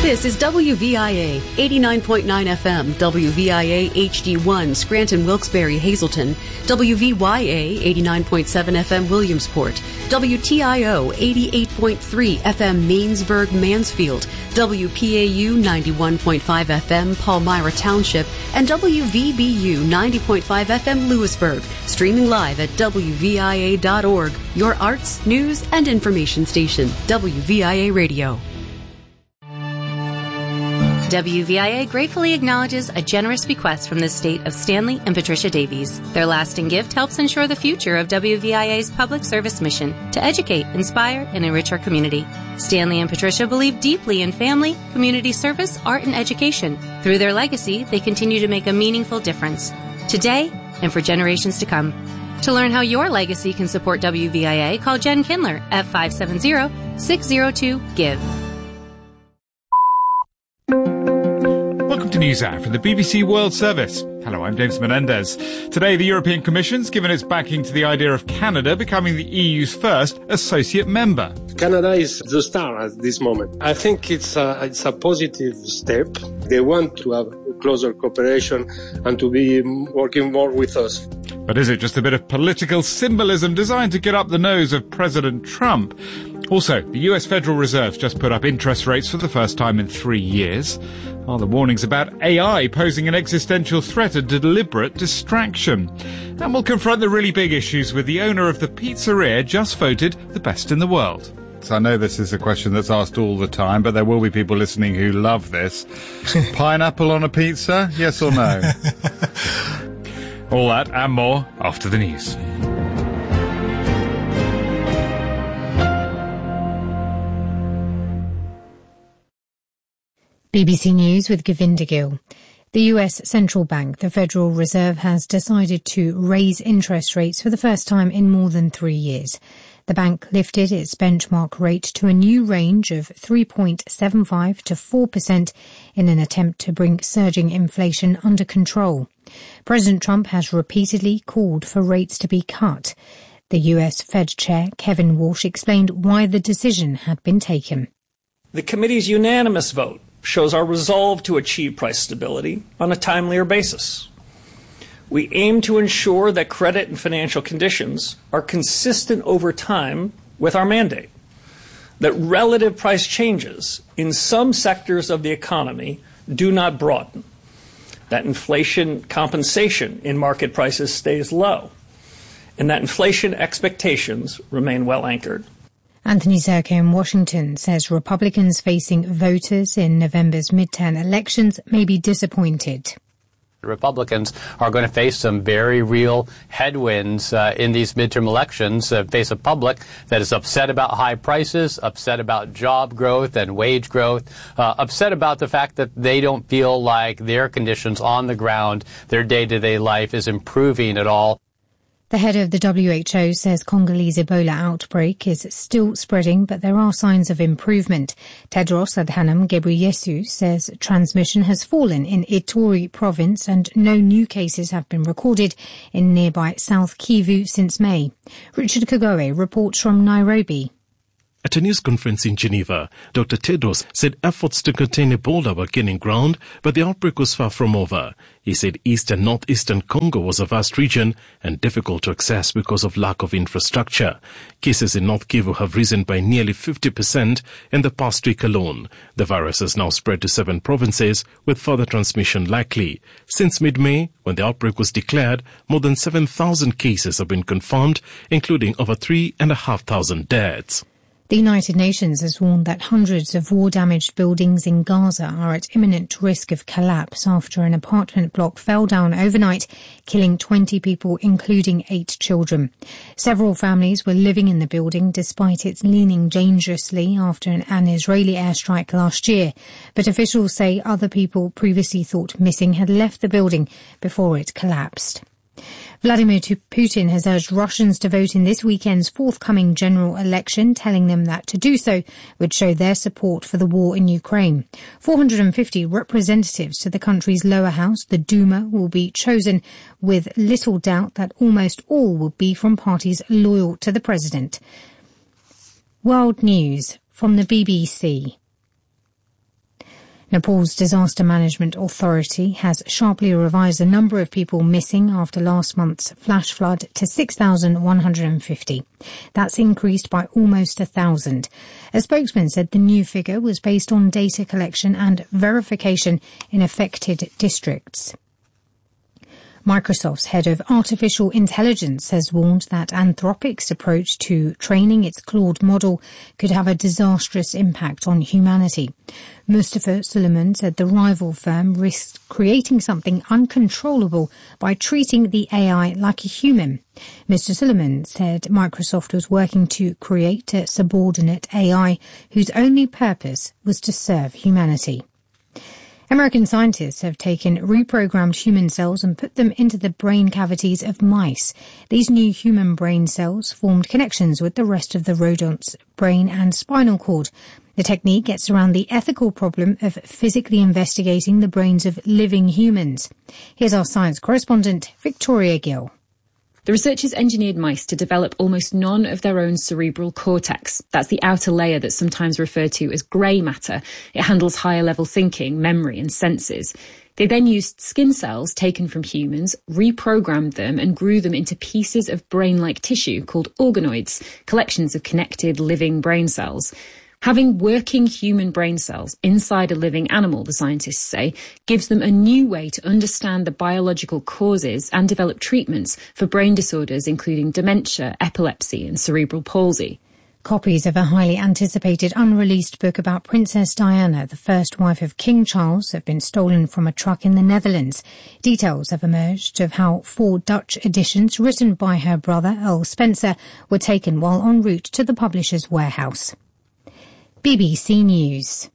This is WVIA 89.9 FM, WVIA HD1, Scranton, Wilkes-Barre, Hazleton, WVYA 89.7 FM, Williamsport, WTIO 88.3 FM, Mainsburg, Mansfield, WPAU 91.5 FM, Palmyra Township, and WVBU 90.5 FM, Lewisburg. Streaming live at WVIA.org, your arts, news, and information station, WVIA Radio. WVIA gratefully acknowledges a generous bequest from the estate of Stanley and Patricia Davies. Their lasting gift helps ensure the future of WVIA's public service mission to educate, inspire, and enrich our community. Stanley and Patricia believe deeply in family, community service, art, and education. Through their legacy, they continue to make a meaningful difference, today and for generations to come. To learn how your legacy can support WVIA, call Jen Kindler at 570-602-GIVE. Welcome to NewsHour from the BBC World Service. Hello, I'm James Menendez. Today, the European Commission's given its backing to the idea of Canada becoming the EU's first associate member. Canada is the star at this moment. I think it's a positive step. They want to have closer cooperation and to be working more with us. But is it just a bit of political symbolism designed to get up the nose of President Trump? Also, the US Federal Reserve's just put up interest rates for the first time in 3 years. Are the warnings about AI posing an existential threat a deliberate distraction? And we'll confront the really big issues with the owner of the pizzeria just voted the best in the world. So I know this is a question that's asked all the time, but there will be people listening who love this. Pineapple on a pizza, yes or no? All that and more after the news. BBC News with Govinda Gill. The US Central Bank, the Federal Reserve, has decided to raise interest rates for the first time in more than 3 years. The bank lifted its benchmark rate to a new range of 3.75 to 4% in an attempt to bring surging inflation under control. President Trump has repeatedly called for rates to be cut. The US Fed Chair, Kevin Walsh, explained why the decision had been taken. The committee's unanimous vote shows our resolve to achieve price stability on a timelier basis. We aim to ensure that credit and financial conditions are consistent over time with our mandate, that relative price changes in some sectors of the economy do not broaden, that inflation compensation in market prices stays low, and that inflation expectations remain well anchored. Anthony Zerko in Washington says Republicans facing voters in November's midterm elections may be disappointed. Republicans are going to face some very real headwinds in these midterm elections, face a public that is upset about high prices, upset about job growth and wage growth, upset about the fact that they don't feel like their conditions on the ground, their day-to-day life is improving at all. The head of the WHO says Congolese Ebola outbreak is still spreading, but there are signs of improvement. Tedros Adhanom Ghebreyesus says transmission has fallen in Ituri province and no new cases have been recorded in nearby South Kivu since May. Richard Kagoe reports from Nairobi. At a news conference in Geneva, Dr. Tedros said efforts to contain Ebola were gaining ground, but the outbreak was far from over. He said East and Northeastern Congo was a vast region and difficult to access because of lack of infrastructure. Cases in North Kivu have risen by nearly 50% in the past week alone. The virus has now spread to 7 provinces, with further transmission likely. Since mid-May, when the outbreak was declared, more than 7,000 cases have been confirmed, including over 3,500 deaths. The United Nations has warned that hundreds of war-damaged buildings in Gaza are at imminent risk of collapse after an apartment block fell down overnight, killing 20 people, including 8 children. Several families were living in the building despite its leaning dangerously after an Israeli airstrike last year. But officials say other people previously thought missing had left the building before it collapsed. Vladimir Putin has urged Russians to vote in this weekend's forthcoming general election, telling them that to do so would show their support for the war in Ukraine. 450 representatives to the country's lower house, the Duma, will be chosen, with little doubt that almost all will be from parties loyal to the president. World News from the BBC. Nepal's Disaster Management Authority has sharply revised the number of people missing after last month's flash flood to 6,150. That's increased by almost 1,000. A spokesman said the new figure was based on data collection and verification in affected districts. Microsoft's head of artificial intelligence has warned that Anthropic's approach to training its Claude model could have a disastrous impact on humanity. Mustafa Suleyman said the rival firm risks creating something uncontrollable by treating the AI like a human. Mr. Suleyman said Microsoft was working to create a subordinate AI whose only purpose was to serve humanity. American scientists have taken reprogrammed human cells and put them into the brain cavities of mice. These new human brain cells formed connections with the rest of the rodent's brain and spinal cord. The technique gets around the ethical problem of physically investigating the brains of living humans. Here's our science correspondent, Victoria Gill. The researchers engineered mice to develop almost none of their own cerebral cortex. That's the outer layer that's sometimes referred to as grey matter. It handles higher-level thinking, memory and senses. They then used skin cells taken from humans, reprogrammed them and grew them into pieces of brain-like tissue called organoids, collections of connected living brain cells. Having working human brain cells inside a living animal, the scientists say, gives them a new way to understand the biological causes and develop treatments for brain disorders including dementia, epilepsy and cerebral palsy. Copies of a highly anticipated unreleased book about Princess Diana, the first wife of King Charles, have been stolen from a truck in the Netherlands. Details have emerged of how 4 Dutch editions written by her brother, Earl Spencer, were taken while en route to the publisher's warehouse. BBC News.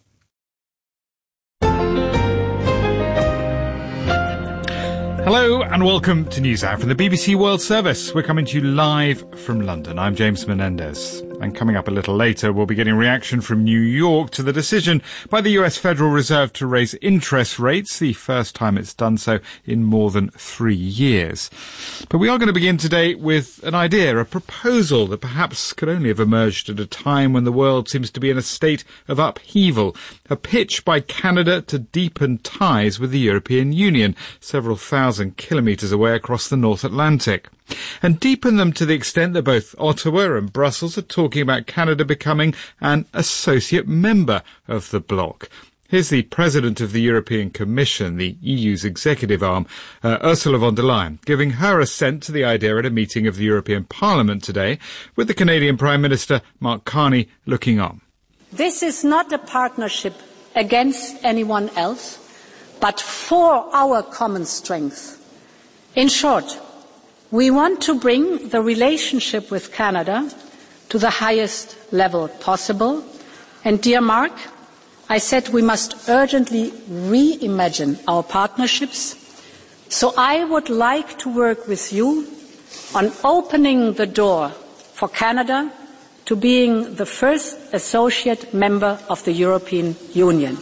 Hello and welcome to NewsHour from the BBC World Service. We're coming to you live from London. I'm James Menendez. And coming up a little later, we'll be getting reaction from New York to the decision by the US Federal Reserve to raise interest rates, the first time it's done so in more than 3 years. But we are going to begin today with an idea, a proposal that perhaps could only have emerged at a time when the world seems to be in a state of upheaval. A pitch by Canada to deepen ties with the European Union, several thousand kilometres away across the North Atlantic. And deepen them to the extent that both Ottawa and Brussels are talking about Canada becoming an associate member of the bloc. Here's the President of the European Commission, the EU's executive arm, Ursula von der Leyen, giving her assent to the idea at a meeting of the European Parliament today, with the Canadian Prime Minister Mark Carney looking on. This is not a partnership against anyone else, but for our common strength. In short, we want to bring the relationship with Canada to the highest level possible. And dear Mark, I said we must urgently reimagine our partnerships. So I would like to work with you on opening the door for Canada to being the first associate member of the European Union.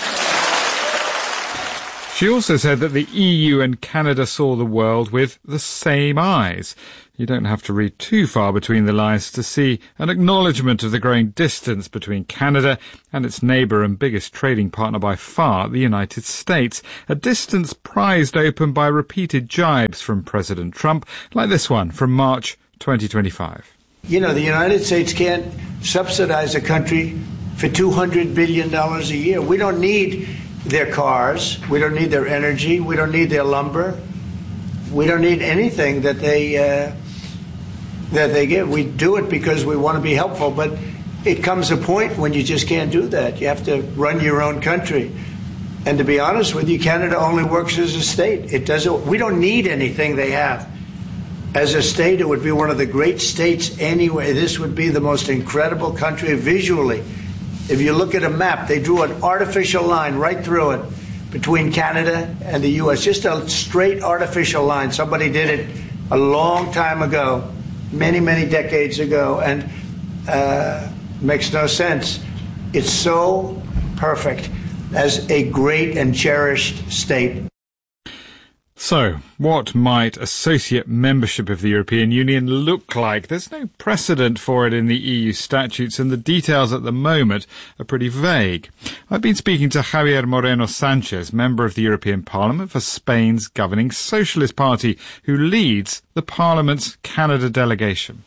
She also said that the EU and Canada saw the world with the same eyes. You don't have to read too far between the lines to see an acknowledgement of the growing distance between Canada and its neighbour and biggest trading partner by far, the United States. A distance prized open by repeated jibes from President Trump, like this one from March 2025. You know, the United States can't subsidize a country for $200 billion a year. We don't need their cars, we don't need their energy, we don't need their lumber, we don't need anything that they give. We do it because we want to be helpful, but it comes a point when you just can't do that. You have to run your own country. And to be honest with you, Canada only works as a state. It doesn't. We don't need anything they have. As a state, it would be one of the great states anyway. This would be the most incredible country visually. If you look at a map, they drew an artificial line right through it between Canada and the U.S., just a straight artificial line. Somebody did it a long time ago, many, many decades ago, and makes no sense. It's so perfect as a great and cherished state. So, what might associate membership of the European Union look like? There's no precedent for it in the EU statutes, and the details at the moment are pretty vague. I've been speaking to Javier Moreno Sanchez, member of the European Parliament for Spain's governing Socialist Party, who leads the Parliament's Canada delegation.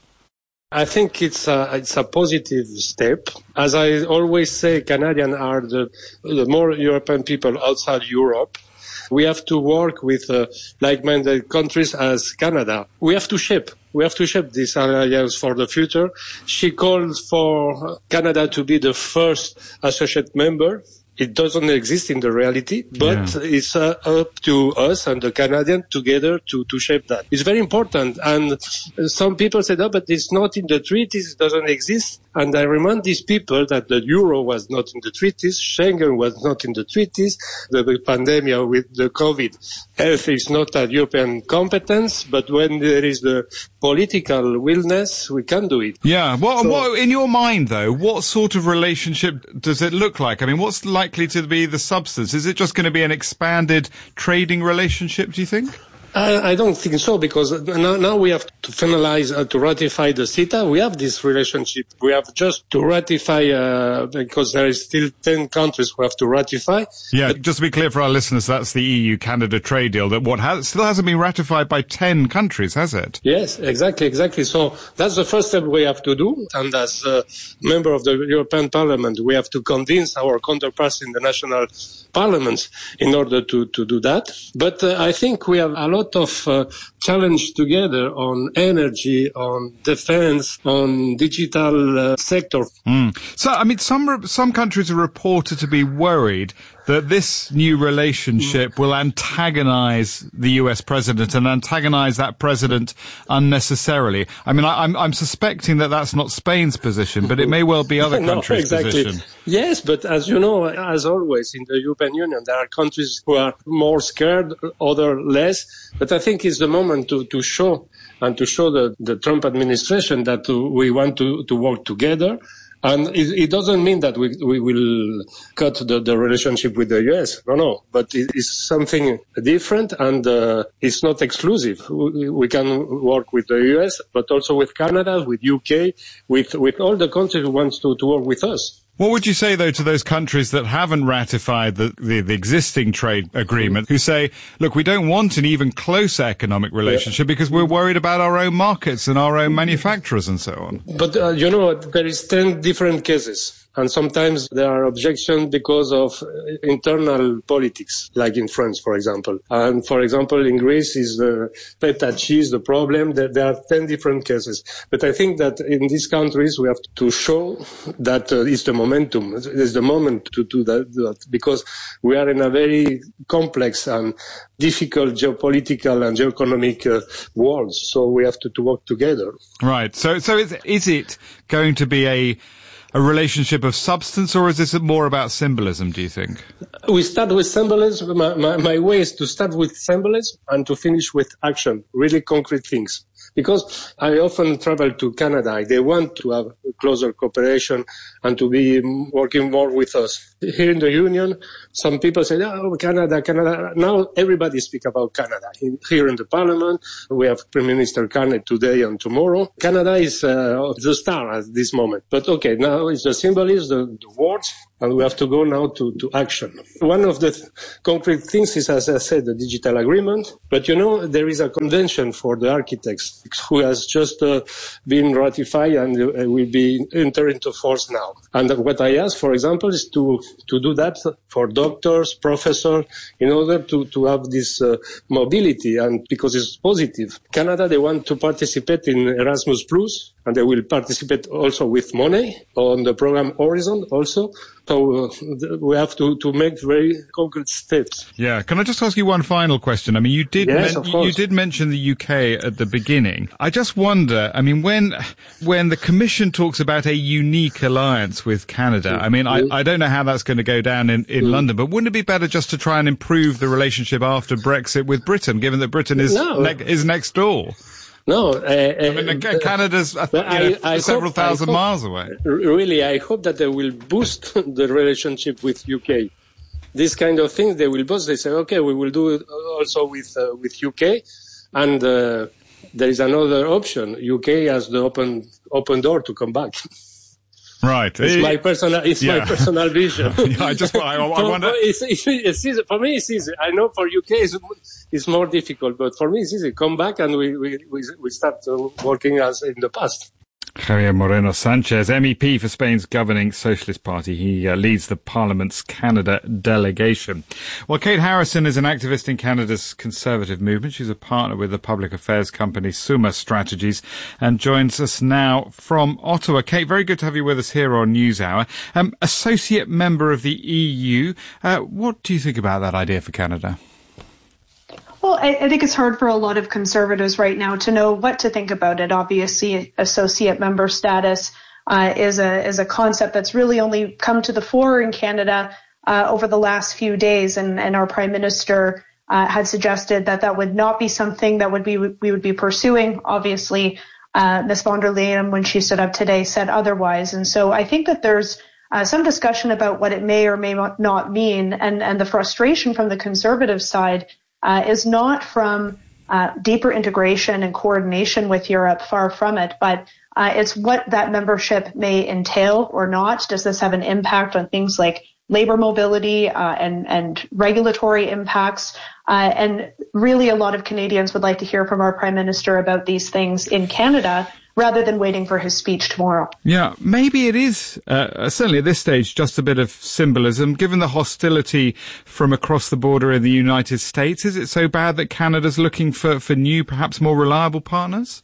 I think it's a positive step. As I always say, Canadians are the more European people outside Europe. We have to work with like-minded countries as Canada. We have to shape this alliance for the future. She called for Canada to be the first associate member. It doesn't exist in the reality, but it's up to us and the Canadians together to shape that. It's very important. And some people said, oh, but it's not in the treaties, it doesn't exist. And I remind these people that the euro was not in the treaties, Schengen was not in the treaties, the pandemic with the COVID. Health is not a European competence, but when there is the political willingness, we can do it. Yeah. What, in your mind, though, what sort of relationship does it look like? I mean, what's likely to be the substance? Is it just going to be an expanded trading relationship, do you think? I don't think so, because now we have to finalize, to ratify the CETA. We have this relationship. We have just to ratify, because there is still 10 countries who have to ratify. Yeah, just to be clear for our listeners, that's the EU-Canada trade deal that still hasn't been ratified by 10 countries, has it? Yes, exactly. So that's the first step we have to do. And as a member of the European Parliament, we have to convince our counterparts in the national parliaments in order to do that. But I think we have a lot of challenge together on energy, on defense, on digital sector. So, I mean, some countries are reported to be worried that this new relationship will antagonize the US president and antagonize that president unnecessarily. I mean, I'm suspecting that that's not Spain's position, but it may well be other countries' position. Yes, but as you know, as always in the European Union, there are countries who are more scared, others less. But I think it's the moment to show the Trump administration that we want to work together. And it doesn't mean that we will cut the relationship with the US. No. But it is something different, and it's not exclusive. We can work with the US, but also with Canada, with UK, with all the countries who want to work with us. What would you say, though, to those countries that haven't ratified the existing trade agreement, who say, look, we don't want an even closer economic relationship because we're worried about our own markets and our own manufacturers and so on? But, there is 10 different cases. And sometimes there are objections because of internal politics, like in France, for example. And for example, in Greece is the feta cheese, the problem. There are 10 different cases. But I think that in these countries, we have to show that it's the momentum. It's the moment to do that because we are in a very complex and difficult geopolitical and geoeconomic world. So we have to work together. Right. So is it going to be a relationship of substance, or is this more about symbolism, do you think? We start with symbolism. My way is to start with symbolism and to finish with action, really concrete things. Because I often travel to Canada. They want to have closer cooperation and to be working more with us. Here in the Union, some people say, oh, Canada. Now everybody speaks about Canada. Here in the Parliament, we have Prime Minister Carney today and tomorrow. Canada is the star at this moment. But okay, now it's the symbolism, the words, and we have to go now to action. One of the concrete things is, as I said, the digital agreement. But there is a convention for the architects who has just been ratified and will be enter into force now. And what I ask, for example, is to do that for doctors, professors, in order to have this mobility, and because it's positive. Canada, they want to participate in Erasmus Plus, and they will participate also with money on the program Horizon also. So we have to make very concrete steps. Yeah. Can I just ask you one final question? I mean, you did mention the UK at the beginning. I just wonder, I mean, when the Commission talks about a unique alliance with Canada, I mean, I don't know how that's going to go down in London, but wouldn't it be better just to try and improve the relationship after Brexit with Britain, given that Britain is next door? No, Canada's several thousand miles away. Really, I hope that they will boost the relationship with UK. these kind of things, they will both, they say, okay, we will do it also with UK. And there is another option. UK has the open door to come back. Right. It's my personal vision. I wonder. It's easy. For me, it's easy. I know for UK it's more difficult, but for me it's easy. Come back and we start working as in the past. Javier Moreno Sanchez, MEP for Spain's governing Socialist Party. He leads the Parliament's Canada delegation. Well, Kate Harrison is an activist in Canada's Conservative movement. She's a partner with the public affairs company Summa Strategies and joins us now from Ottawa. Kate, very good to have you with us here on NewsHour. Associate member of the EU. What do you think about that idea for Canada? Well, I think it's hard for a lot of Conservatives right now to know what to think about it. Obviously, associate member status is a concept that's really only come to the fore in Canada over the last few days, and our Prime Minister had suggested that would not be something that we would be pursuing. Obviously, Ms. von der Leyen, when she stood up today, said otherwise, and so I think that there's some discussion about what it may or may not mean, and the frustration from the Conservative side is not from deeper integration and coordination with Europe, far from it, but it's what that membership may entail or not. Does this have an impact on things like labor mobility and regulatory impacts? And really a lot of Canadians would like to hear from our Prime Minister about these things in Canada, rather than waiting for his speech tomorrow. Yeah, maybe it is, certainly at this stage, just a bit of symbolism. Given the hostility from across the border in the United States, is it so bad that Canada's looking for new, perhaps more reliable partners?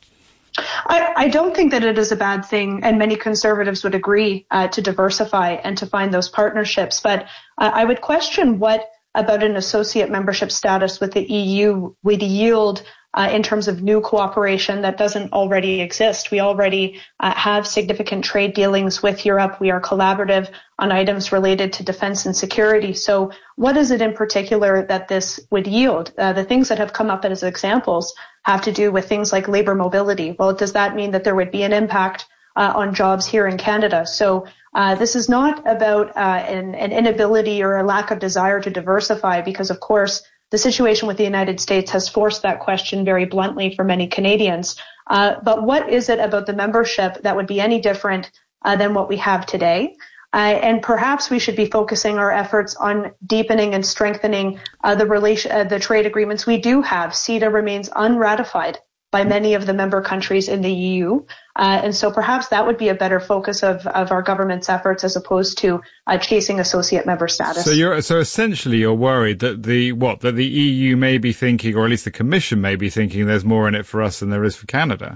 I don't think that it is a bad thing, and many Conservatives would agree to diversify and to find those partnerships. But I would question what about an associate membership status with the EU would yield in terms of new cooperation that doesn't already exist. We already have significant trade dealings with Europe. We are collaborative on items related to defense and security. So what is it in particular that this would yield? The things that have come up as examples have to do with things like labor mobility. Well, does that mean that there would be an impact on jobs here in Canada? So this is not about an inability or a lack of desire to diversify, because, of course, the situation with the United States has forced that question very bluntly for many Canadians. But what is it about the membership that would be any different than what we have today? And perhaps we should be focusing our efforts on deepening and strengthening the trade agreements we do have. CETA remains unratified by many of the member countries in the EU. And so perhaps that would be a better focus of our government's efforts as opposed to chasing associate member status. So essentially you're worried that the EU may be thinking, or at least the Commission may be thinking, there's more in it for us than there is for Canada.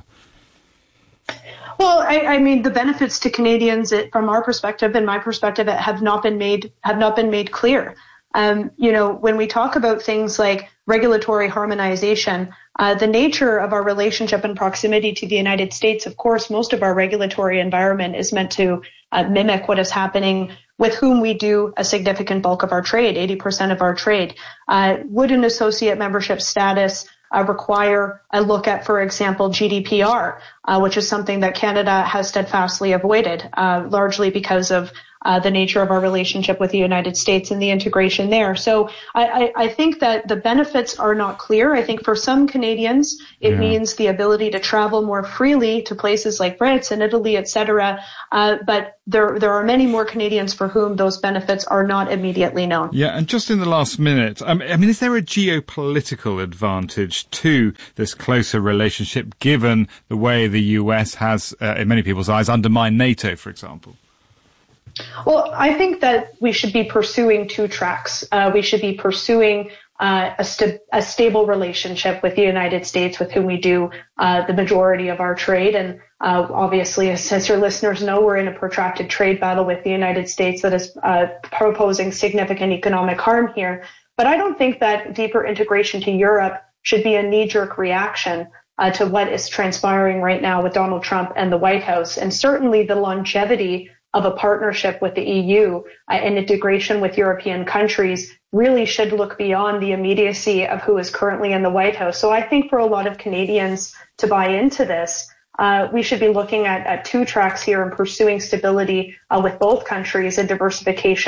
Well, I mean, the benefits to Canadians, from our perspective and my perspective, have not been made clear. When we talk about things like regulatory harmonization, the nature of our relationship and proximity to the United States, of course, most of our regulatory environment is meant to mimic what is happening with whom we do a significant bulk of our trade, 80% of our trade. Would an associate membership status require a look at, for example, GDPR, which is something that Canada has steadfastly avoided, largely because of the nature of our relationship with the United States and the integration there. So I think that the benefits are not clear. I think for some Canadians, it means the ability to travel more freely to places like France and Italy, etc. But there are many more Canadians for whom those benefits are not immediately known. Yeah, and just in the last minute, I mean, is there a geopolitical advantage to this closer relationship, given the way the US has, in many people's eyes, undermined NATO, for example? Well, I think that we should be pursuing two tracks. We should be pursuing a stable relationship with the United States, with whom we do the majority of our trade. And obviously, as your listeners know, we're in a protracted trade battle with the United States that is proposing significant economic harm here. But I don't think that deeper integration to Europe should be a knee-jerk reaction to what is transpiring right now with Donald Trump and the White House. And certainly the longevity of a partnership with the EU and integration with European countries really should look beyond the immediacy of who is currently in the White House. So I think for a lot of Canadians to buy into this, we should be looking at two tracks here and pursuing stability with both countries and diversification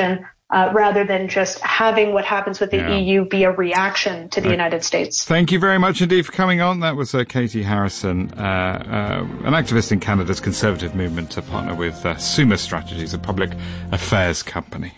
rather than just having what happens with the EU be a reaction to the United States. Thank you very much indeed for coming on. That was Katie Harrison, an activist in Canada's Conservative movement, to partner with Summa Strategies, a public affairs company.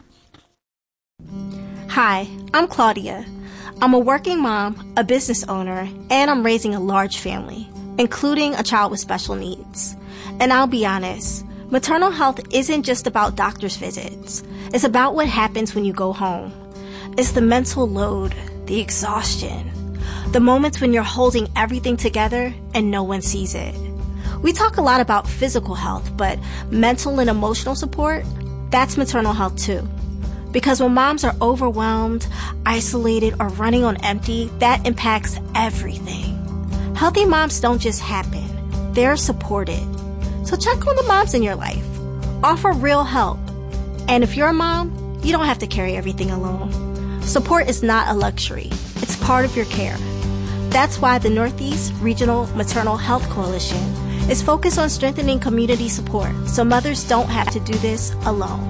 Hi, I'm Claudia. I'm a working mom, a business owner, and I'm raising a large family, including a child with special needs. And I'll be honest, maternal health isn't just about doctor's visits. It's about what happens when you go home. It's the mental load, the exhaustion, the moments when you're holding everything together and no one sees it. We talk a lot about physical health, but mental and emotional support, that's maternal health too. Because when moms are overwhelmed, isolated, or running on empty, that impacts everything. Healthy moms don't just happen. They're supported. So check on the moms in your life. Offer real help. And if you're a mom, you don't have to carry everything alone. Support is not a luxury. It's part of your care. That's why the Northeast Regional Maternal Health Coalition is focused on strengthening community support so mothers don't have to do this alone.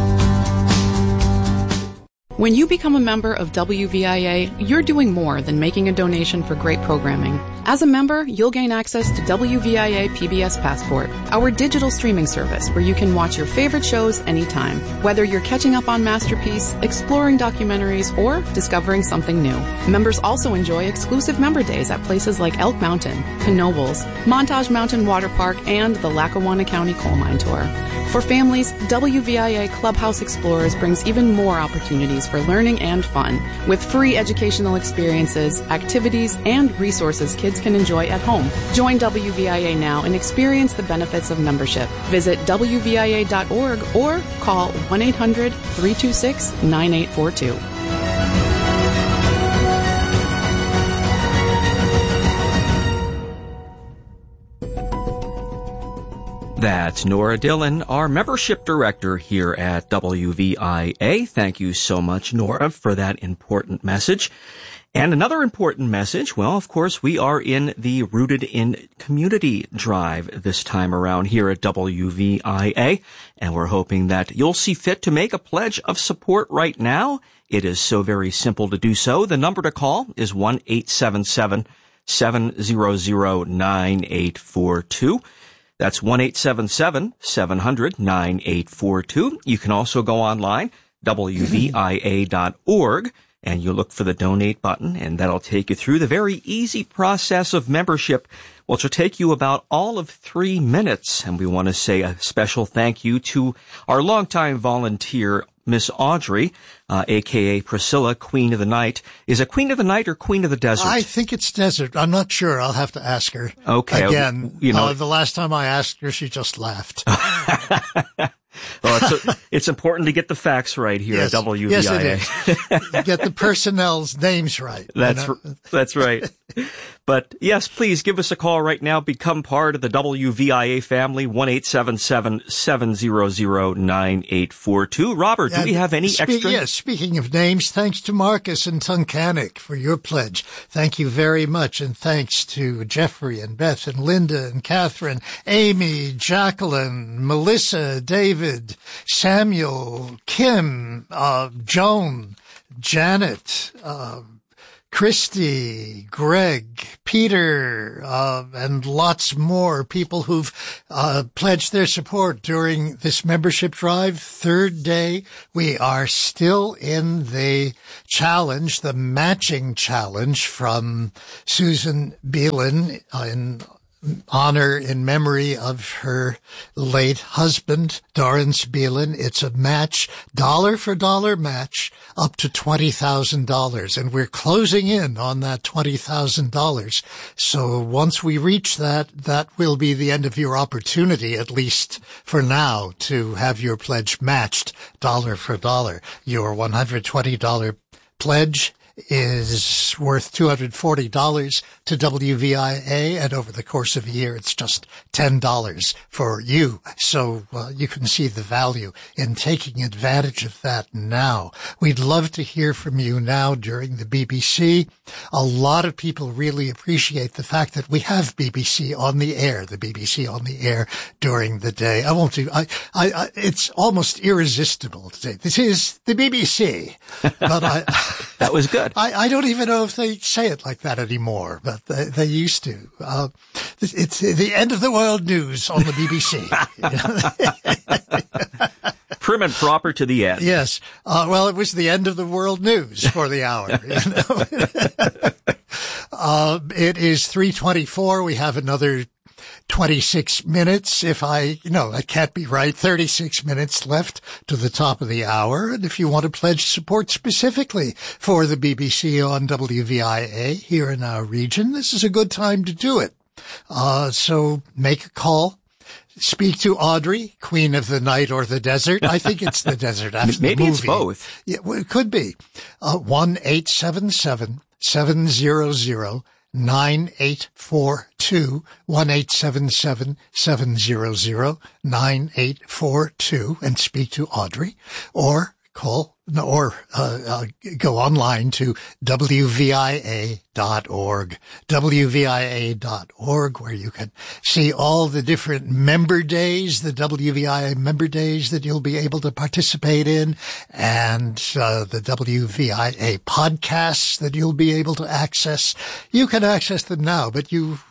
When you become a member of WVIA, you're doing more than making a donation for great programming. As a member, you'll gain access to WVIA PBS Passport, our digital streaming service where you can watch your favorite shows anytime, whether you're catching up on Masterpiece, exploring documentaries, or discovering something new. Members also enjoy exclusive member days at places like Elk Mountain, Knoebels, Montage Mountain Water Park, and the Lackawanna County Coal Mine Tour. For families, WVIA Clubhouse Explorers brings even more opportunities for learning and fun, with free educational experiences, activities, and resources kids can enjoy at home. Join WVIA now and experience the benefits of membership. Visit WVIA.org or call 1-800-326-9842. That's Nora Dillon, our membership director here at WVIA. Thank you so much, Nora, for that important message. And another important message, well, of course, we are in the Rooted in Community drive this time around here at WVIA, and we're hoping that you'll see fit to make a pledge of support right now. It is so very simple to do so. The number to call is 1-877-700-9842. That's 1-877-700-9842. You can also go online, WVIA.org, and you look for the donate button, and that'll take you through the very easy process of membership, which will take you about all of 3 minutes. And we want to say a special thank you to our longtime volunteer, Miss Audrey, a.k.a. Priscilla, Queen of the Night. Is it Queen of the Night or Queen of the Desert? I think it's Desert. I'm not sure. I'll have to ask her. Okay. Again, the last time I asked her, she just laughed. Well, it's important to get the facts right here at WVIA. Yes, it is. Get the personnel's names right. That's right. But yes, please give us a call right now. Become part of the WVIA family, 1-877-700-9842. Robert, do we have any extra? Yes, speaking of names, thanks to Marcus and Tunkhannock for your pledge. Thank you very much. And thanks to Jeffrey and Beth and Linda and Catherine, Amy, Jacqueline, Melissa, David, Samuel, Kim, Joan, Janet, Christy, Greg, Peter, and lots more people who've pledged their support during this membership drive. Third day, we are still in the challenge, the matching challenge from Susan Beelan in honor in memory of her late husband, Dorrance Beelan. It's a match, dollar for dollar match, up to $20,000. And we're closing in on that $20,000. So once we reach that will be the end of your opportunity, at least for now, to have your pledge matched dollar for dollar. Your $120 pledge is worth $240 to WVIA, and over the course of a year, it's just $10 for you. So you can see the value in taking advantage of that now. We'd love to hear from you now during the BBC. A lot of people really appreciate the fact that we have BBC on the air, during the day. I won't do, it's almost irresistible to say, this is the BBC. But that was good. I don't even know if they say it like that anymore, but they used to. It's the end of the world news on the BBC. Prim and proper to the end. Yes. Well, it was the end of the world news for the hour. It is 3:24. We have another 26 minutes. I can't be right. 36 minutes left to the top of the hour. And if you want to pledge support specifically for the BBC on WVIA here in our region, this is a good time to do it. So make a call. Speak to Audrey, Queen of the Night or the Desert. I think it's the desert after Maybe the movie. It's both. Yeah, well, it could be. 1-877-700-9842, 1-877-700-9842, and speak to Audrey, or call or go online to WVIA.org, WVIA.org, where you can see all the different member days, the WVIA member days that you'll be able to participate in, and the WVIA podcasts that you'll be able to access. You can access them now, but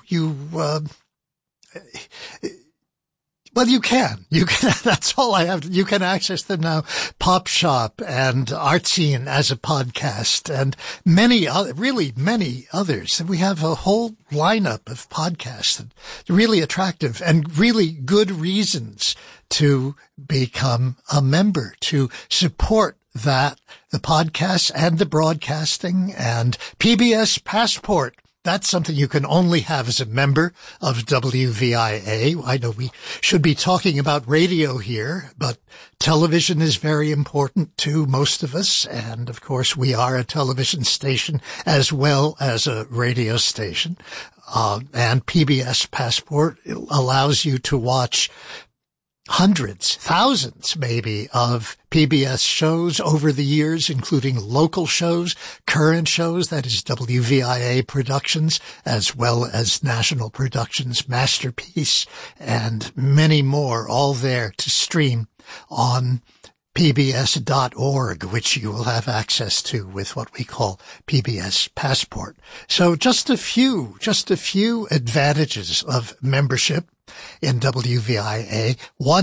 well, you can. That's all I have. You can access them now. Pop Shop and Artscene as a podcast, and many others. We have a whole lineup of podcasts that are really attractive and really good reasons to become a member, to support the podcasts and the broadcasting, and PBS Passport. That's something you can only have as a member of WVIA. I know we should be talking about radio here, but television is very important to most of us. And of course, we are a television station as well as a radio station. And PBS Passport allows you to watch hundreds, thousands maybe, of PBS shows over the years, including local shows, current shows, that is WVIA productions, as well as national productions, Masterpiece, and many more, all there to stream on pbs.org, which you will have access to with what we call PBS Passport. So just a few advantages of membership in WVIA.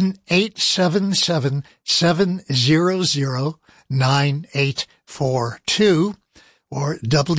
1-877-700-9842 or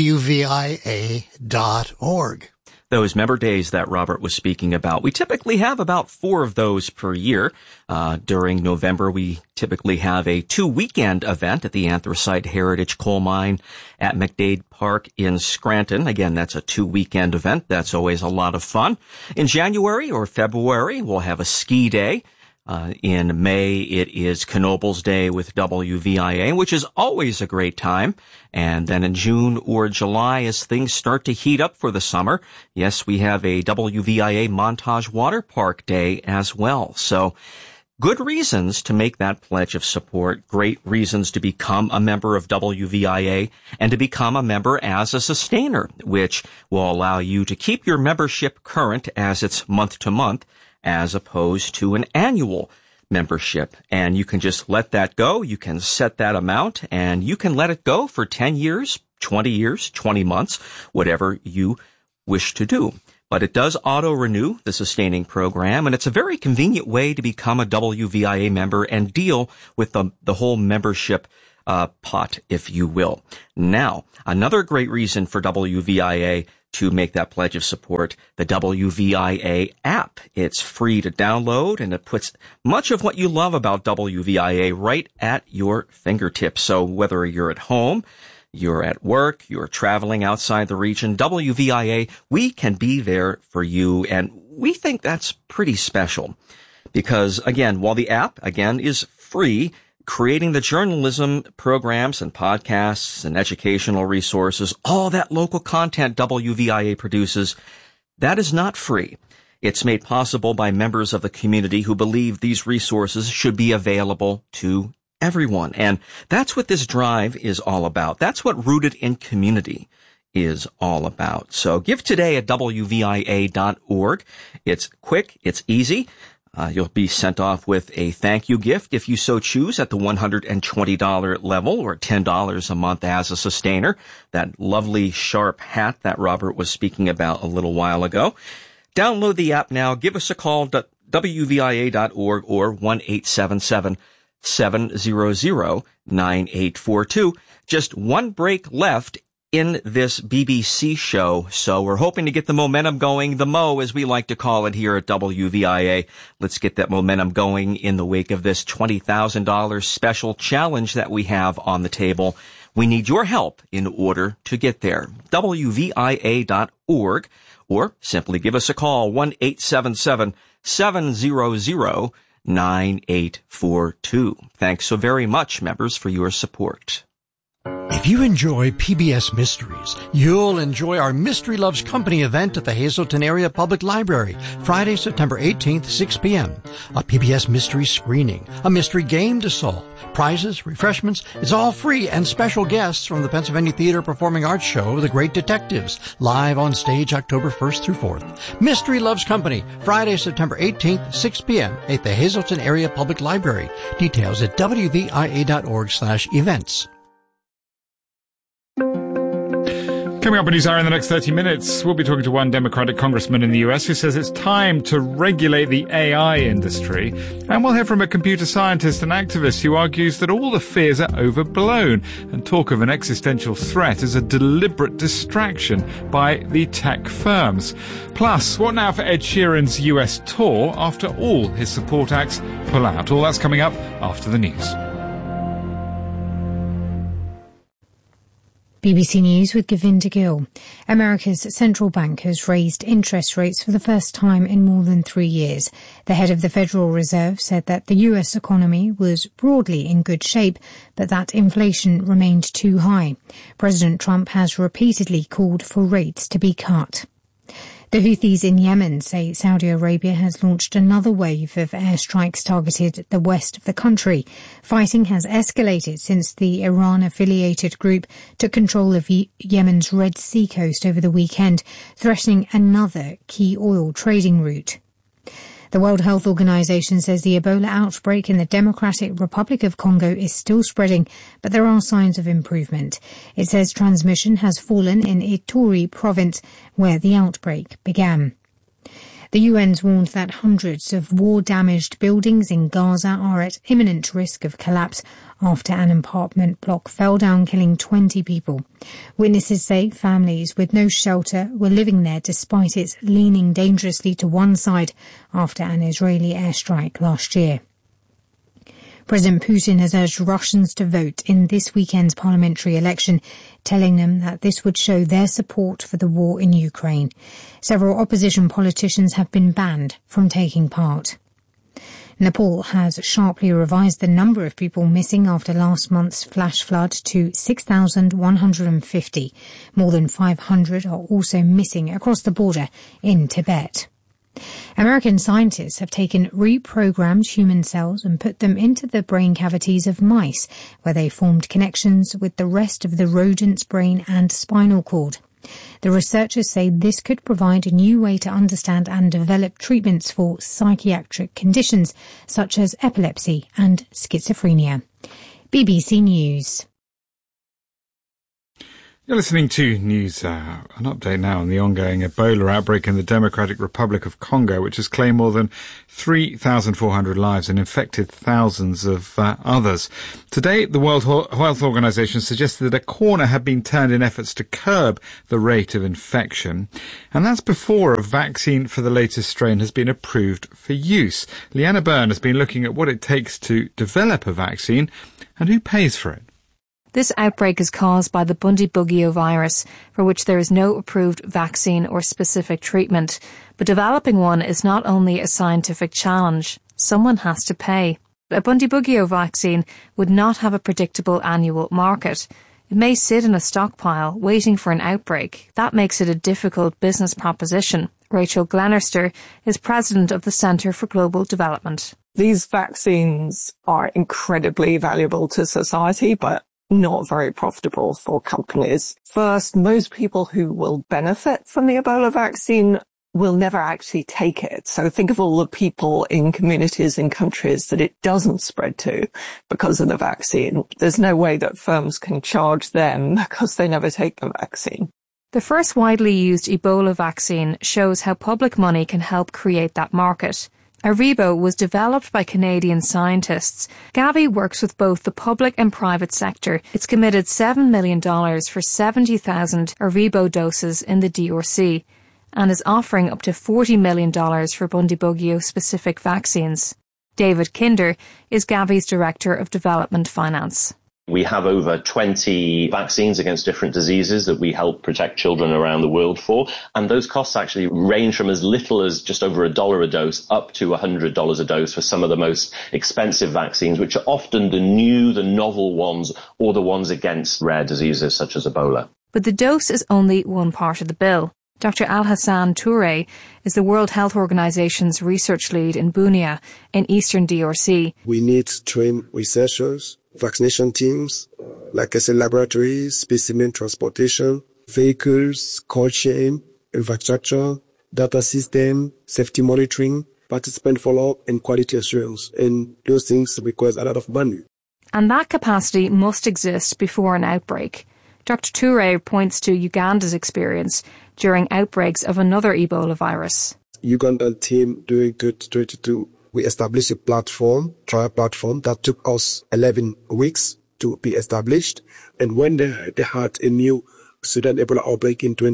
WVIA.org. Those member days that Robert was speaking about, we typically have about 4 of those per year. During November, we typically have a 2-weekend event at the Anthracite Heritage Coal Mine at McDade Park in Scranton. Again, that's a 2-weekend event. That's always a lot of fun. In January or February, we'll have a ski day. In May, it is Knoebels Day with WVIA, which is always a great time. And then in June or July, as things start to heat up for the summer, yes, we have a WVIA Montage Water Park Day as well. So good reasons to make that pledge of support, great reasons to become a member of WVIA and to become a member as a sustainer, which will allow you to keep your membership current as it's month to month, as opposed to an annual membership. And you can just let that go. You can set that amount and you can let it go for 10 years, 20 years, 20 months, whatever you wish to do. But it does auto-renew the sustaining program, and it's a very convenient way to become a WVIA member and deal with the whole membership pot, if you will. Now, another great reason for WVIA to make that pledge of support, the WVIA app. It's free to download, and it puts much of what you love about WVIA right at your fingertips. So whether you're at home, you're at work, you're traveling outside the region, WVIA, we can be there for you, and we think that's pretty special. Because, again, while the app, again, is free, creating the journalism programs and podcasts and educational resources, all that local content WVIA produces, that is not free. It's made possible by members of the community who believe these resources should be available to everyone. And that's what this drive is all about. That's what Rooted in Community is all about. So give today at WVIA.org. It's quick. It's easy. You'll be sent off with a thank you gift if you so choose at the $120 level or $10 a month as a sustainer. That lovely sharp hat that Robert was speaking about a little while ago. Download the app now. Give us a call at WVIA.org or 1-877-700-9842. Just one break left in this BBC show, so we're hoping to get the momentum going, the Mo, as we like to call it here at WVIA. Let's get that momentum going in the wake of this $20,000 special challenge that we have on the table. We need your help in order to get there. WVIA.org, or simply give us a call, 1-877-700-9842. Thanks so very much, members, for your support. If you enjoy PBS Mysteries, you'll enjoy our Mystery Loves Company event at the Hazleton Area Public Library, Friday, September 18th, 6 p.m. A PBS mystery screening, a mystery game to solve, prizes, refreshments. It's all free, and special guests from the Pennsylvania Theater Performing Arts Show, The Great Detectives, live on stage October 1st through 4th. Mystery Loves Company, Friday, September 18th, 6 p.m. at the Hazleton Area Public Library. Details at wvia.org/events. Coming up on NewsHour in the next 30 minutes, we'll be talking to one Democratic congressman in the US who says it's time to regulate the AI industry. And we'll hear from a computer scientist and activist who argues that all the fears are overblown and talk of an existential threat as a deliberate distraction by the tech firms. Plus, what now for Ed Sheeran's US tour after all his support acts pull out? All that's coming up after the news. BBC News with Govinda Gill. America's central bank has raised interest rates for the first time in more than 3 years. The head of the Federal Reserve said that the US economy was broadly in good shape, but that inflation remained too high. President Trump has repeatedly called for rates to be cut. The Houthis in Yemen say Saudi Arabia has launched another wave of airstrikes targeted the west of the country. Fighting has escalated since the Iran-affiliated group took control of Yemen's Red Sea coast over the weekend, threatening another key oil trading route. The World Health Organization says the Ebola outbreak in the Democratic Republic of Congo is still spreading, but there are signs of improvement. It says transmission has fallen in Ituri province, where the outbreak began. The UN's warned that hundreds of war-damaged buildings in Gaza are at imminent risk of collapse after an apartment block fell down, killing 20 people. Witnesses say families with no shelter were living there despite its leaning dangerously to one side after an Israeli airstrike last year. President Putin has urged Russians to vote in this weekend's parliamentary election, telling them that this would show their support for the war in Ukraine. Several opposition politicians have been banned from taking part. Nepal has sharply revised the number of people missing after last month's flash flood to 6,150. More than 500 are also missing across the border in Tibet. American scientists have taken reprogrammed human cells and put them into the brain cavities of mice, where they formed connections with the rest of the rodent's brain and spinal cord. The researchers say this could provide a new way to understand and develop treatments for psychiatric conditions such as epilepsy and schizophrenia. BBC News. You're listening to News Hour, an update now on the ongoing Ebola outbreak in the Democratic Republic of Congo, which has claimed more than 3,400 lives and infected thousands of others. Today, the World Health Organization suggested that a corner had been turned in efforts to curb the rate of infection, and that's before a vaccine for the latest strain has been approved for use. Leanna Byrne has been looking at what it takes to develop a vaccine and who pays for it. This outbreak is caused by the Bundibugyo virus, for which there is no approved vaccine or specific treatment. But developing one is not only a scientific challenge, someone has to pay. A Bundibugyo vaccine would not have a predictable annual market. It may sit in a stockpile, waiting for an outbreak. That makes it a difficult business proposition. Rachel Glenister is president of the Centre for Global Development. These vaccines are incredibly valuable to society, but not very profitable for companies. First, most people who will benefit from the Ebola vaccine will never actually take it. So think of all the people in communities in countries that it doesn't spread to because of the vaccine. There's no way that firms can charge them because they never take the vaccine. The first widely used Ebola vaccine shows how public money can help create that market. Aribo was developed by Canadian scientists. Gavi works with both the public and private sector. It's committed $7 million for 70,000 Aribo doses in the DRC and is offering up to $40 million for Bundibugyo-specific vaccines. David Kinder is Gavi's Director of Development Finance. We have over 20 vaccines against different diseases that we help protect children around the world for. And those costs actually range from as little as just over $1 a dose up to $100 a dose for some of the most expensive vaccines, which are often the novel ones or the ones against rare diseases such as Ebola. But the dose is only one part of the bill. Dr. Alhassan Touré is the World Health Organization's research lead in Bunia in eastern DRC. We need trained researchers, vaccination teams, like I said, laboratories, specimen transportation, vehicles, cold chain, infrastructure, data system, safety monitoring, participant follow-up, and quality assurance. And those things require a lot of money. And that capacity must exist before an outbreak. Dr. Touré points to Uganda's experience during outbreaks of another Ebola virus. Ugandan team during 2022, we established a trial platform that took us 11 weeks to be established. And when they had a new Sudan Ebola outbreak in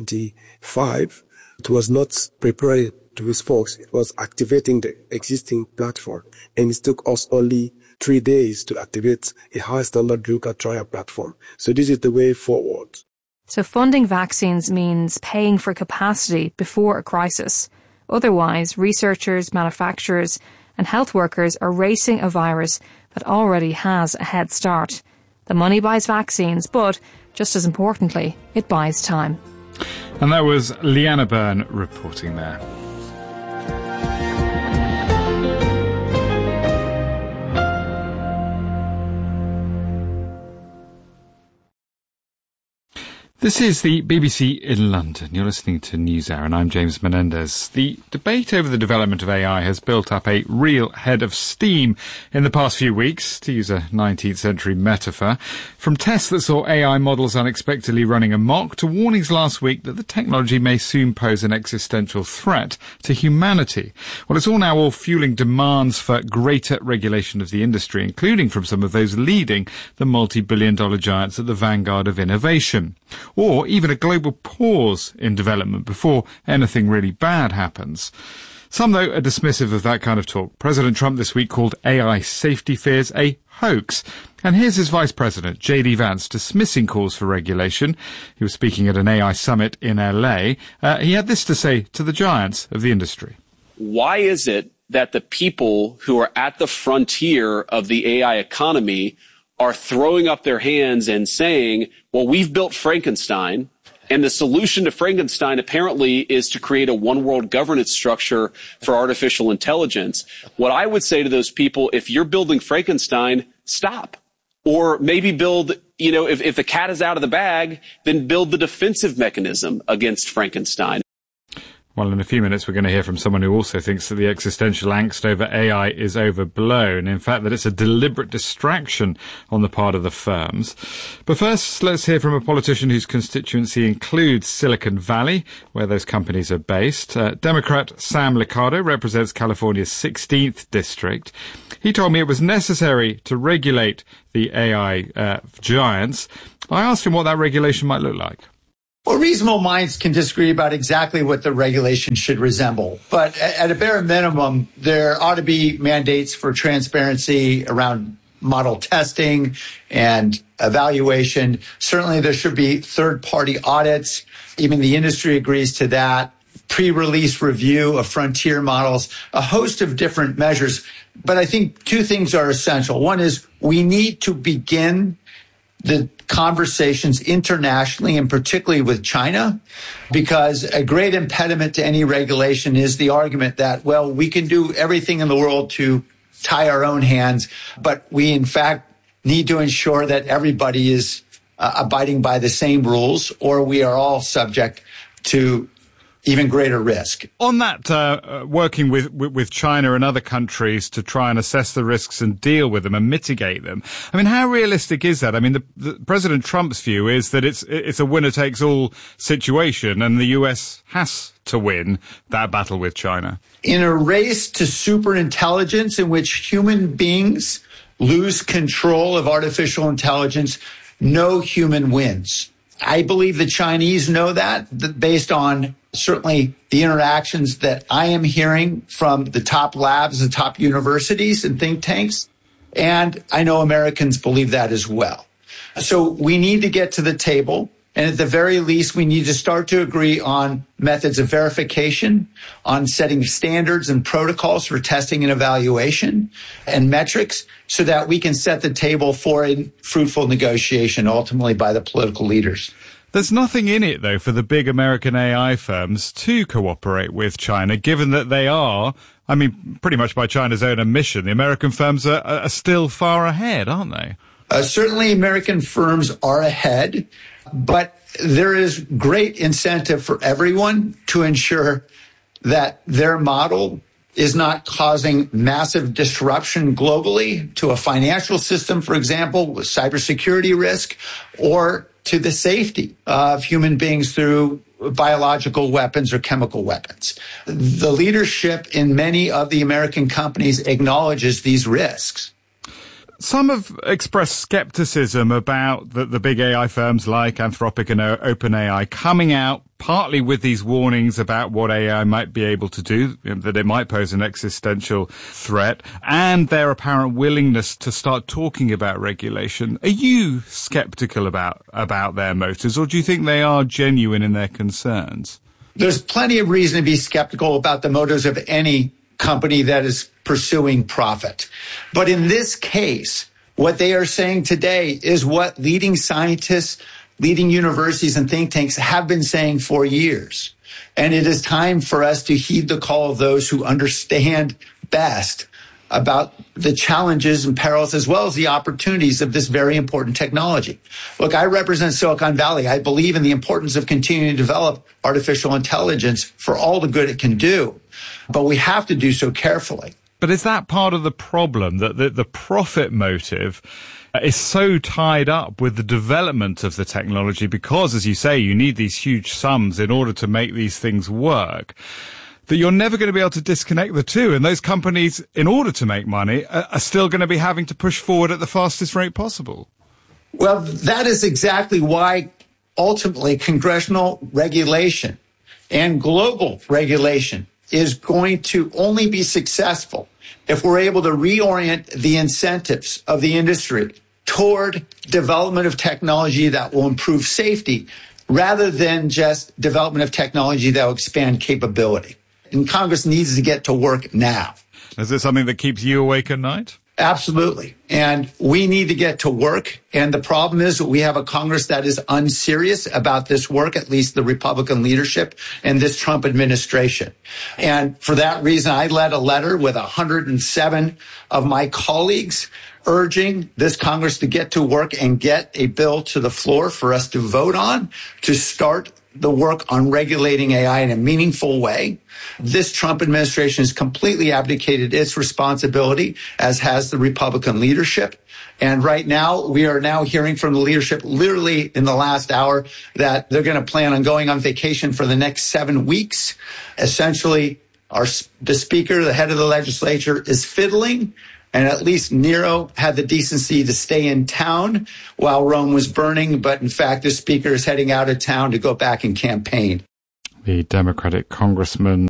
2025, it was not prepared to respond. It was activating the existing platform. And it took us only 3 days to activate a high standard clinical trial platform. So this is the way forward. So funding vaccines means paying for capacity before a crisis. Otherwise, researchers, manufacturers and health workers are racing a virus that already has a head start. The money buys vaccines, but, just as importantly, it buys time. And that was Leanna Byrne reporting there. This is the BBC in London. You're listening to NewsHour, and I'm James Menendez. The debate over the development of AI has built up a real head of steam in the past few weeks, to use a 19th century metaphor. From tests that saw AI models unexpectedly running amok to warnings last week that the technology may soon pose an existential threat to humanity. Well, it's all fueling demands for greater regulation of the industry, including from some of those leading the multi-billion-dollar giants at the vanguard of innovation. Or even a global pause in development before anything really bad happens. Some, though, are dismissive of that kind of talk. President Trump this week called AI safety fears a hoax. And here's his Vice President, J.D. Vance, dismissing calls for regulation. He was speaking at an AI summit in L.A. He had this to say to the giants of the industry. Why is it that the people who are at the frontier of the AI economy are throwing up their hands and saying, well, we've built Frankenstein, and the solution to Frankenstein apparently is to create a one-world governance structure for artificial intelligence? What I would say to those people, if you're building Frankenstein, stop. Or maybe build, if the cat is out of the bag, then build the defensive mechanism against Frankenstein. Well, in a few minutes, we're going to hear from someone who also thinks that the existential angst over AI is overblown. In fact, that it's a deliberate distraction on the part of the firms. But first, let's hear from a politician whose constituency includes Silicon Valley, where those companies are based. Democrat Sam Liccardo represents California's 16th district. He told me it was necessary to regulate the AI giants. I asked him what that regulation might look like. Well, reasonable minds can disagree about exactly what the regulation should resemble. But at a bare minimum, there ought to be mandates for transparency around model testing and evaluation. Certainly, there should be third-party audits. Even the industry agrees to that. pre-release review of frontier models, a host of different measures. But I think two things are essential. One is we need to begin the conversations internationally and particularly with China, because a great impediment to any regulation is the argument that, well, we can do everything in the world to tie our own hands, but we in fact need to ensure that everybody is abiding by the same rules, or we are all subject to even greater risk. On that, working with China and other countries to try and assess the risks and deal with them and mitigate them. I mean, how realistic is that? I mean, the President Trump's view is that it's a winner-takes-all situation, and the US has to win that battle with China. In a race to superintelligence in which human beings lose control of artificial intelligence, no human wins. I believe the Chinese know that based on certainly the interactions that I am hearing from the top labs, the top universities and think tanks. And I know Americans believe that as well. So we need to get to the table. And at the very least, we need to start to agree on methods of verification, on setting standards and protocols for testing and evaluation and metrics so that we can set the table for a fruitful negotiation ultimately by the political leaders. There's nothing in it, though, for the big American AI firms to cooperate with China, given that they are, I mean, pretty much by China's own admission, the American firms are still far ahead, aren't they? Certainly American firms are ahead, but there is great incentive for everyone to ensure that their model is not causing massive disruption globally to a financial system, for example, with cybersecurity risk, or to the safety of human beings through biological weapons or chemical weapons. The leadership in many of the American companies acknowledges these risks. Some have expressed skepticism about the big AI firms like Anthropic and OpenAI coming out partly with these warnings about what AI might be able to do, that it might pose an existential threat, and their apparent willingness to start talking about regulation. Are you skeptical about their motives, or do you think they are genuine in their concerns? There's plenty of reason to be skeptical about the motives of any company that is pursuing profit. But in this case, what they are saying today is what leading scientists, leading universities and think tanks have been saying for years. And it is time for us to heed the call of those who understand best about the challenges and perils as well as the opportunities of this very important technology. Look, I represent Silicon Valley. I believe in the importance of continuing to develop artificial intelligence for all the good it can do. But we have to do so carefully. But is that part of the problem, that the profit motive is so tied up with the development of the technology because, as you say, you need these huge sums in order to make these things work, that you're never going to be able to disconnect the two? And those companies, in order to make money, are still going to be having to push forward at the fastest rate possible. Well, that is exactly why ultimately congressional regulation and global regulation is going to only be successful if we're able to reorient the incentives of the industry toward development of technology that will improve safety rather than just development of technology that will expand capability. And Congress needs to get to work now. Is this something that keeps you awake at night? Absolutely. And we need to get to work. And the problem is that we have a Congress that is unserious about this work, at least the Republican leadership and this Trump administration. And for that reason, I led a letter with 107 of my colleagues urging this Congress to get to work and get a bill to the floor for us to vote on, to start the work on regulating AI in a meaningful way. This Trump administration has completely abdicated its responsibility, as has the Republican leadership. And right now, we are now hearing from the leadership literally in the last hour that they're going to plan on going on vacation for the next 7 weeks. Essentially, the speaker, the head of the legislature, is fiddling. And at least Nero had the decency to stay in town while Rome was burning. But in fact, the speaker is heading out of town to go back and campaign. The Democratic congressman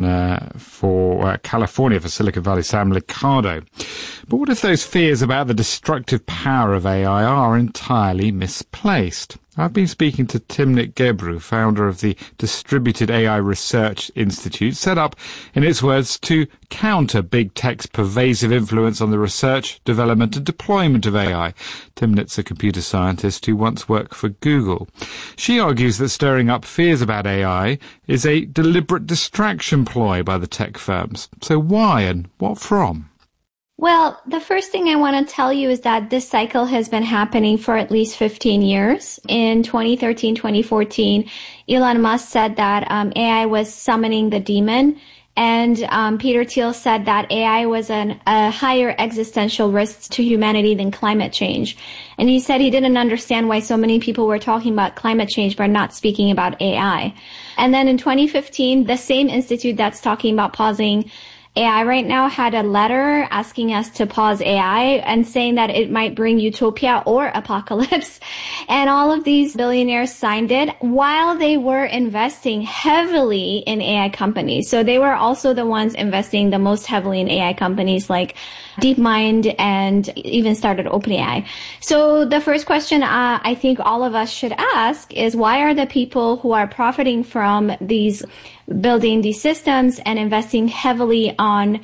for California, for Silicon Valley, Sam Liccardo. But what if those fears about the destructive power of AI are entirely misplaced? I've been speaking to Timnit Gebru, founder of the Distributed AI Research Institute, set up, in its words, to counter big tech's pervasive influence on the research, development and deployment of AI. Timnit's a computer scientist who once worked for Google. She argues that stirring up fears about AI is a deliberate distraction ploy by the tech firms. So why and what from? Well, the first thing I want to tell you is that this cycle has been happening for at least 15 years. In 2013, 2014, Elon Musk said that AI was summoning the demon. And Peter Thiel said that AI was a higher existential risk to humanity than climate change. And he said he didn't understand why so many people were talking about climate change but not speaking about AI. And then in 2015, the same institute that's talking about pausing AI right now had a letter asking us to pause AI and saying that it might bring utopia or apocalypse. And all of these billionaires signed it while they were investing heavily in AI companies. So they were also the ones investing the most heavily in AI companies like DeepMind and even started OpenAI. So the first question I think all of us should ask is, why are the people who are profiting from building these systems and investing heavily on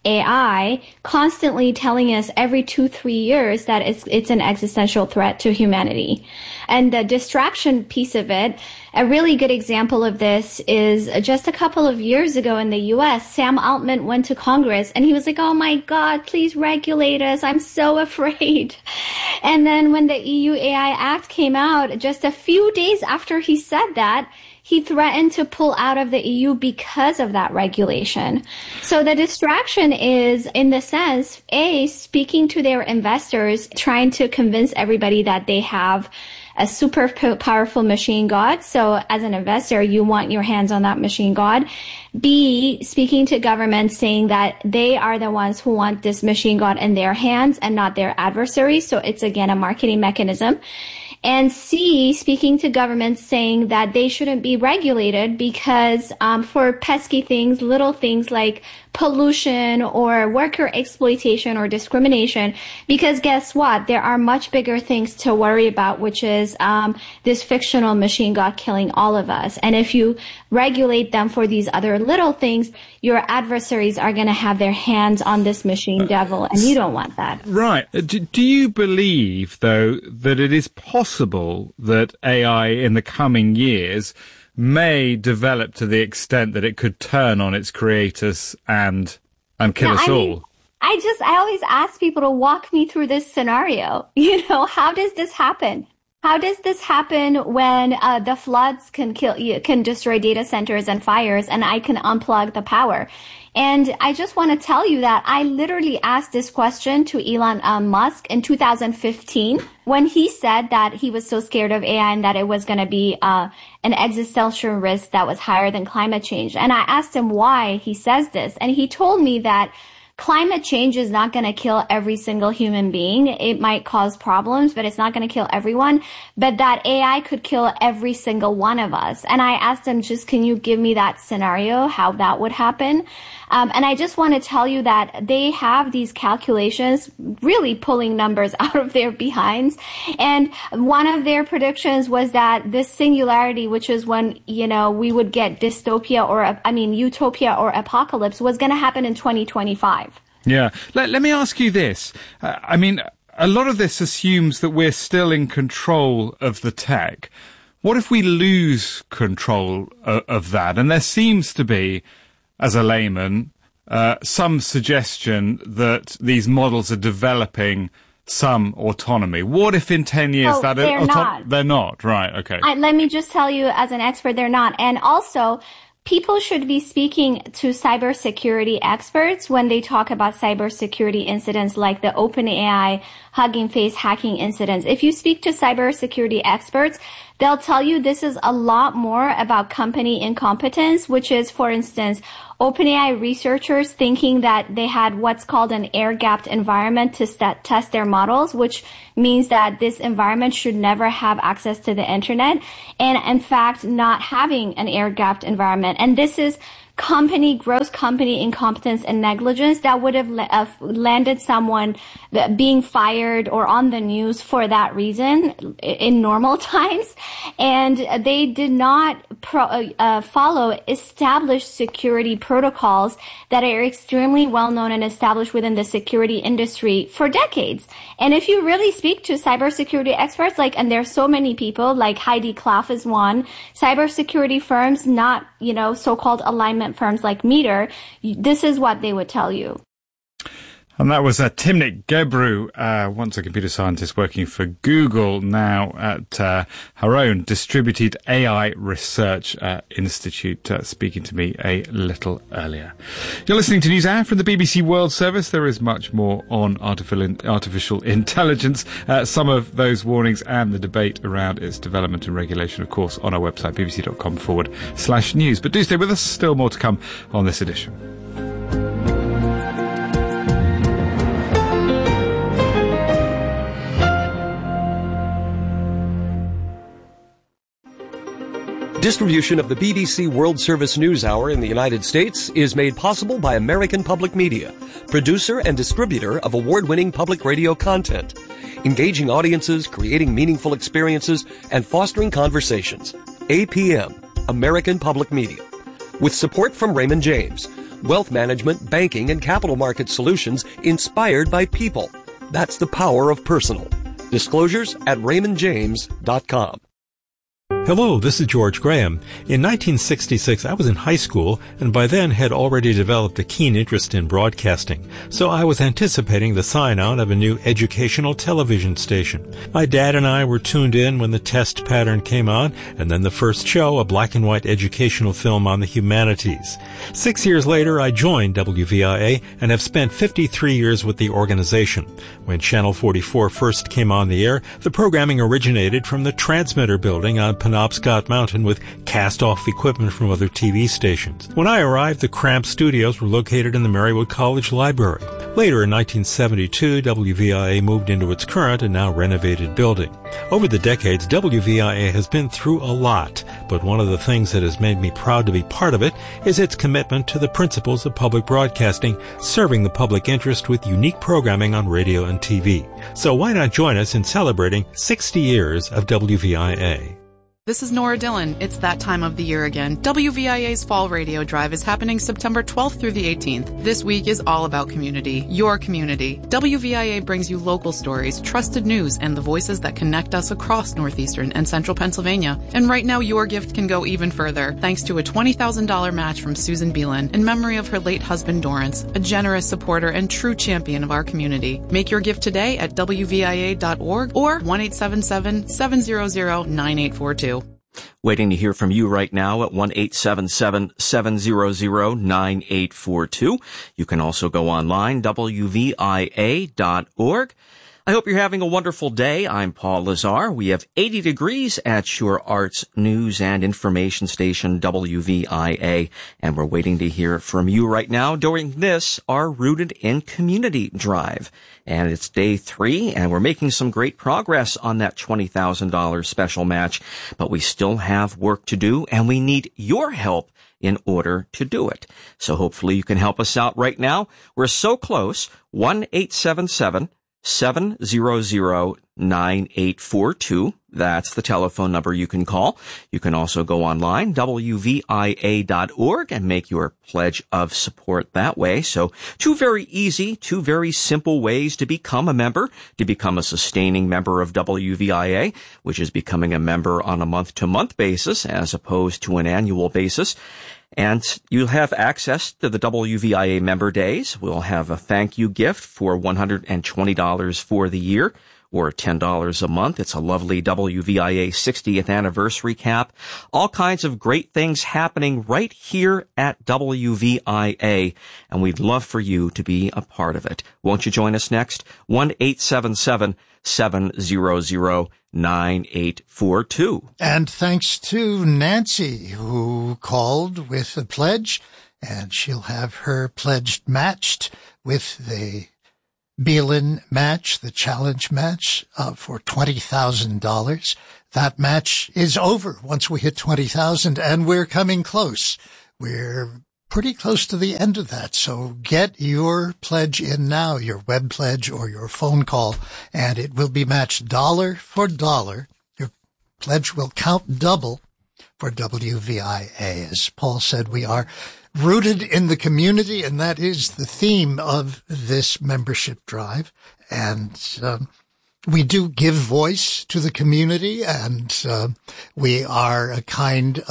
AI constantly telling us every 2-3 years that it's an existential threat to humanity? And the distraction piece of it, a really good example of this is just a couple of years ago in the US, Sam Altman went to Congress and he was like, oh my God, please regulate us. I'm so afraid. And then when the EU AI Act came out, just a few days after he said that, he threatened to pull out of the EU because of that regulation. So the distraction is, in the sense, speaking to their investors, trying to convince everybody that they have a super powerful machine god. So as an investor, you want your hands on that machine god. B, speaking to governments, saying that they are the ones who want this machine god in their hands and not their adversaries. So it's, again, a marketing mechanism. And C, speaking to governments, saying that they shouldn't be regulated because for pesky things, little things like pollution or worker exploitation or discrimination, because guess what? There are much bigger things to worry about, which is this fictional machine god killing all of us. And if you regulate them for these other little things, your adversaries are going to have their hands on this machine devil, and you don't want that. Right. Do you believe, though, that it is possible that AI in the coming years may develop to the extent that it could turn on its creators and kill us all? I always ask people to walk me through this scenario. How does this happen? How does this happen when the floods can destroy data centers and fires, and I can unplug the power? And I just want to tell you that I literally asked this question to Elon Musk in 2015 when he said that he was so scared of AI and that it was going to be an existential risk that was higher than climate change. And I asked him why he says this, and he told me that climate change is not going to kill every single human being. It might cause problems, but it's not going to kill everyone. But that AI could kill every single one of us. And I asked him, can you give me that scenario, how that would happen? And I just want to tell you that they have these calculations really pulling numbers out of their behinds. And one of their predictions was that this singularity, which is when, we would get utopia or apocalypse, was going to happen in 2025. Yeah. Let me ask you this. A lot of this assumes that we're still in control of the tech. What if we lose control of that? And there seems to be, as a layman, some suggestion that these models are developing some autonomy. What if in 10 years they're not? Right, okay. Let me just tell you, as an expert, they're not. And also, people should be speaking to cybersecurity experts when they talk about cybersecurity incidents like the OpenAI Hugging Face hacking incidents. If you speak to cybersecurity experts, they'll tell you this is a lot more about company incompetence, which is, for instance, OpenAI researchers thinking that they had what's called an air-gapped environment to test their models, which means that this environment should never have access to the internet, and in fact not having an air-gapped environment. And this is gross company incompetence and negligence that would have landed someone being fired or on the news for that reason in normal times. And they did not follow established security protocols that are extremely well known and established within the security industry for decades. And if you really speak to cybersecurity experts, and there's so many people, like Heidi Klaf is one, cybersecurity firms, not, so-called alignment firms like Meter, this is what they would tell you. And that was Timnit Gebru, once a computer scientist working for Google, now at her own Distributed AI Research Institute, speaking to me a little earlier. You're listening to News Hour from the BBC World Service. There is much more on artificial intelligence, some of those warnings and the debate around its development and regulation, of course, on our website, bbc.com/news. But do stay with us, still more to come on this edition. Distribution of the BBC World Service News Hour in the United States is made possible by American Public Media, producer and distributor of award-winning public radio content, engaging audiences, creating meaningful experiences, and fostering conversations. APM, American Public Media. With support from Raymond James, wealth management, banking, and capital market solutions inspired by people. That's the power of personal. Disclosures at raymondjames.com. Hello, this is George Graham. In 1966, I was in high school and by then had already developed a keen interest in broadcasting, so I was anticipating the sign-on of a new educational television station. My dad and I were tuned in when the test pattern came on, and then the first show, a black and white educational film on the humanities. 6 years later, I joined WVIA and have spent 53 years with the organization. When Channel 44 first came on the air, the programming originated from the transmitter building on Penobscot Mountain with cast-off equipment from other TV stations. When I arrived, the cramped studios were located in the Marywood College Library. Later, in 1972, WVIA moved into its current and now renovated building. Over the decades, WVIA has been through a lot, but one of the things that has made me proud to be part of it is its commitment to the principles of public broadcasting, serving the public interest with unique programming on radio and TV. So why not join us in celebrating 60 years of WVIA? This is Nora Dillon. It's that time of the year again. WVIA's Fall Radio Drive is happening September 12th through the 18th. This week is all about community, your community. WVIA brings you local stories, trusted news, and the voices that connect us across northeastern and central Pennsylvania. And right now, your gift can go even further, thanks to a $20,000 match from Susan Beelan in memory of her late husband, Dorrance, a generous supporter and true champion of our community. Make your gift today at WVIA.org or 1-877-700-9842. Waiting to hear from you right now at 1-877-700-9842. You can also go online, WVIA.org. I hope you're having a wonderful day. I'm Paul Lazar. We have 80 degrees at your arts news and information station, WVIA, and we're waiting to hear from you right now during this, our Rooted in Community Drive. And it's day 3, and we're making some great progress on that $20,000 special match, but we still have work to do, and we need your help in order to do it. So hopefully you can help us out right now. We're so close. 1-877-700-9842. That's the telephone number you can call. You can also go online, WVIA.org, and make your pledge of support that way. So 2 very easy, 2 very simple ways to become a member, to become a sustaining member of WVIA, which is becoming a member on a month-to-month basis as opposed to an annual basis. And you'll have access to the WVIA member days. We'll have a thank you gift for $120 for the year, or $10 a month. It's a lovely WVIA 60th anniversary cap. All kinds of great things happening right here at WVIA, and we'd love for you to be a part of it. Won't you join us next? 1-877-700-9842. And thanks to Nancy, who called with a pledge, and she'll have her pledge matched with the Beelan match, the challenge match, for $20,000. That match is over once we hit 20,000, and we're coming close. We're pretty close to the end of that. So get your pledge in now, your web pledge or your phone call, and it will be matched dollar for dollar. Your pledge will count double for WVIA. As Paul said, we are rooted in the community, and that is the theme of this membership drive. And we do give voice to the community, and we are a kind